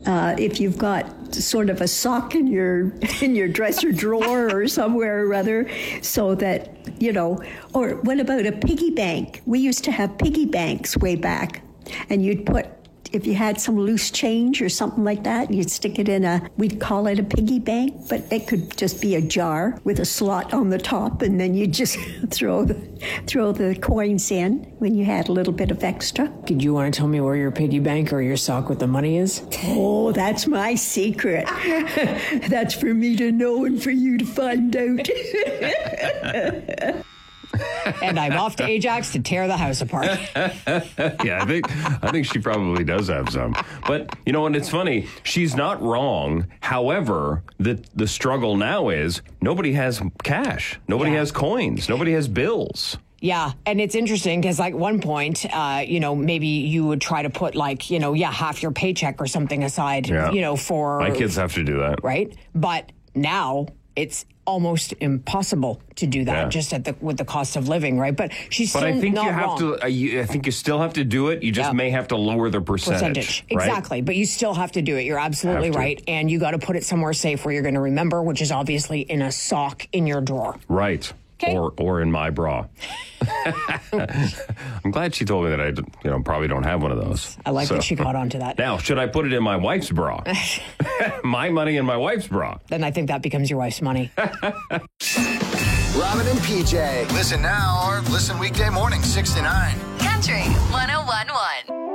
if you've got sort of a sock in your dresser drawer or somewhere or other, so that, or what about a piggy bank? We used to have piggy banks way back, and you'd put, if you had some loose change or something like that, you'd stick it in we'd call it a piggy bank, but it could just be a jar with a slot on the top, and then you'd just throw the coins in when you had a little bit of extra. Did you want to tell me where your piggy bank or your sock with the money is? Oh, that's my secret. That's for me to know and for you to find out. And I'm off to Ajax to tear the house apart. Yeah, I think she probably does have some. But, and it's funny, she's not wrong. However, the struggle now is nobody has cash. Nobody has coins. Nobody has bills. Yeah, and it's interesting because, like, one point, maybe you would try to put, half your paycheck or something aside, for... My kids have to do that. Right? But now it's almost impossible to do that just with the cost of living, right? But she's still not wrong. But I think you still have to do it. You just may have to lower the percentage. Right? Exactly. But you still have to do it. You're absolutely right. And you got to put it somewhere safe where you're going to remember, which is obviously in a sock in your drawer. Right. Okay. Or in my bra. I'm glad she told me that I probably don't have one of those. I like that she caught on to that. Now, should I put it in my wife's bra? My money in my wife's bra. Then I think that becomes your wife's money. Robin and PJ. Listen now or listen weekday morning 6 to 9. Country 101.1.